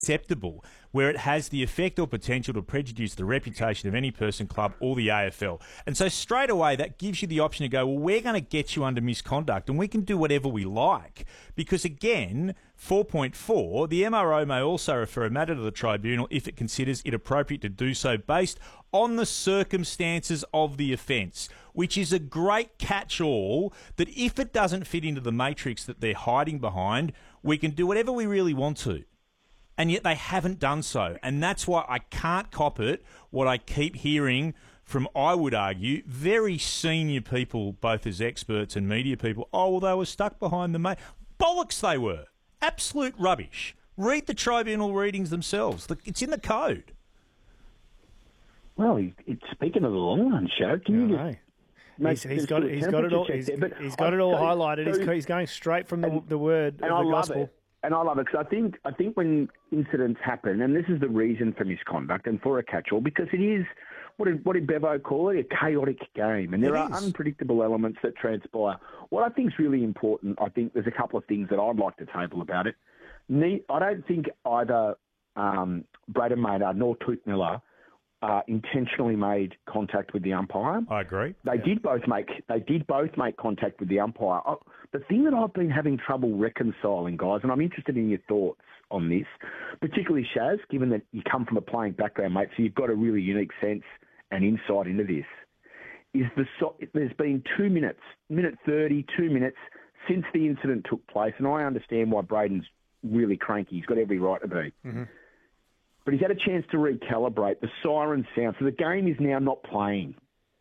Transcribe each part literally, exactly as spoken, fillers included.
acceptable, where it has the effect or potential to prejudice the reputation of any person, club, or the A F L. And so straight away, that gives you the option to go, well, we're going to get you under misconduct, and we can do whatever we like. Because again, four point four, the M R O may also refer a matter to the tribunal if it considers it appropriate to do so based on the circumstances of the offence, which is a great catch-all that if it doesn't fit into the matrix that they're hiding behind, we can do whatever we really want to. And yet they haven't done so. And that's why I can't cop it, what I keep hearing from, I would argue, very senior people, both as experts and media people. Oh, well, they were stuck behind the mate. Bollocks they were. Absolute rubbish. Read the tribunal readings themselves. It's in the code. Well, he, he, speaking of the long run show, can you just... He's, he's got it. He's got it all. He's, there, he's got I, it all so, highlighted. So, he's, he's going straight from the, and, the word and of I the love gospel. It. And I love it because I think I think when incidents happen, and this is the reason for misconduct and for a catch-all, because it is what did what did Bevo call it? A chaotic game, and there it are is. unpredictable elements that transpire. What I think is really important, I think there's a couple of things that I'd like to table about it. I don't think either um, Braden Maynard nor Toot Miller Uh, intentionally made contact with the umpire. I agree. They yeah. did both make they did both make contact with the umpire. Oh, the thing that I've been having trouble reconciling, guys, and I'm interested in your thoughts on this, particularly Shaz, given that you come from a playing background, mate, so you've got a really unique sense and insight into this. Is the so, there's been two minutes, minute thirty, two minutes since the incident took place, and I understand why Braden's really cranky. He's got every right to be. Mm-hmm. But he's had a chance to recalibrate. The siren sound. So the game is now not playing.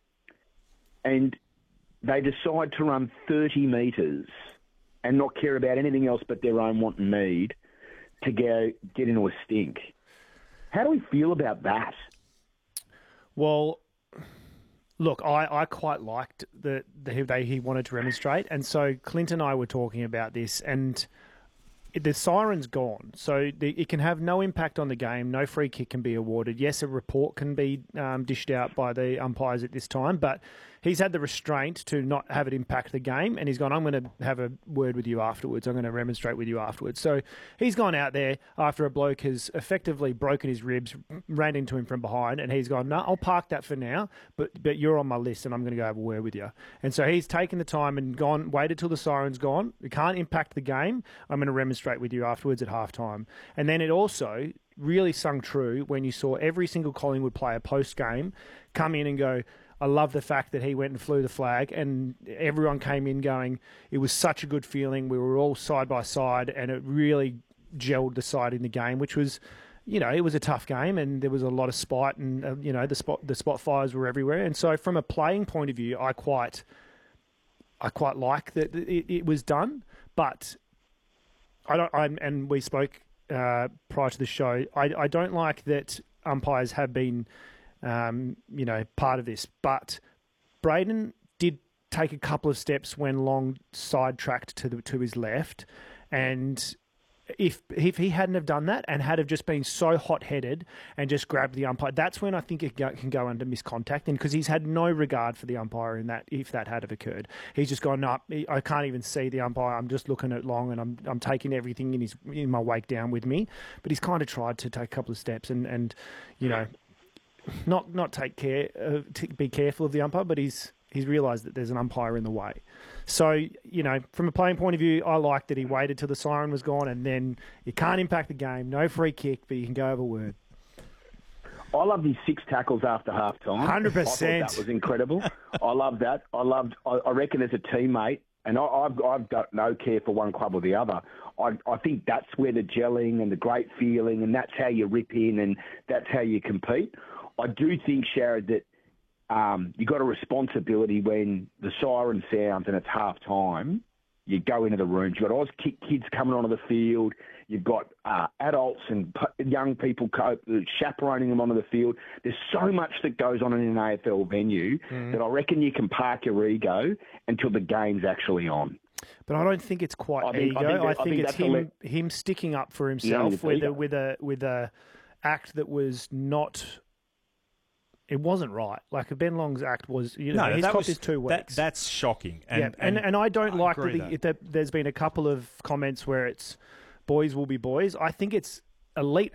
And they decide to run thirty metres and not care about anything else but their own want and need to go get into a stink. How do we feel about that? Well, look, I, I quite liked the, the they he wanted to remonstrate. And so Clint and I were talking about this, and the siren's gone, so the, it can have no impact on the game. No free kick can be awarded. Yes, a report can be um, dished out by the umpires at this time, but he's had the restraint to not have it impact the game, and he's gone, I'm going to have a word with you afterwards. I'm going to remonstrate with you afterwards. So he's gone out there after a bloke has effectively broken his ribs, ran into him from behind, and he's gone, no, I'll park that for now, but but you're on my list, and I'm going to go have a word with you. And so he's taken the time and gone, waited till the siren's gone. It can't impact the game. I'm going to remonstrate with you afterwards at halftime. And then it also really sung true when you saw every single Collingwood player post-game come in and go, I love the fact that he went and flew the flag, and everyone came in going, it was such a good feeling. We were all side by side, and it really gelled the side in the game, which was, you know, it was a tough game, and there was a lot of spite, and uh, you know, the spot the spot fires were everywhere. And so, from a playing point of view, I quite, I quite like that it, it was done, but I don't. I'm, and we spoke uh, prior to the show. I, I don't like that umpires have been, um, you know, part of this. But Braden did take a couple of steps when Long sidetracked to the to his left, and if if he hadn't have done that and had have just been so hot-headed and just grabbed the umpire, that's when I think it go, can go under miscontact. And because he's had no regard for the umpire in that, if that had have occurred, he's just gone, no, I can't even see the umpire. I'm just looking at Long, and I'm I'm taking everything in his in my wake down with me. But he's kind of tried to take a couple of steps and, and you know, not not take care, uh, to be careful of the umpire, but he's he's realised that there's an umpire in the way. So, you know, from a playing point of view, I like that he waited till the siren was gone, and then it can't impact the game. No free kick, but you can go have a word. I loved his six tackles after half time. one hundred percent. I thought that was incredible. I loved that. I loved. I, I reckon as a teammate, and I, I've I've got no care for one club or the other. I I think that's where the gelling and the great feeling, and that's how you rip in, and that's how you compete. I do think, Sharad, that um, you've got a responsibility when the siren sounds and it's half time. You go into the rooms. You've got Oz kids coming onto the field. You've got uh, adults and p- young people co- chaperoning them onto the field. There's so much that goes on in an A F L venue mm. that I reckon you can park your ego until the game's actually on. But I don't think it's quite I think, ego. I think, that, I think, I think it's him le- him sticking up for himself with a, with a with a act that was not. It wasn't right. Like Ben Long's act was, you know, no, he's that copped was, his two weeks. That, that's shocking. And, yeah, and, and, and I don't I like that, the, that. that there's been a couple of comments where it's boys will be boys. I think it's elite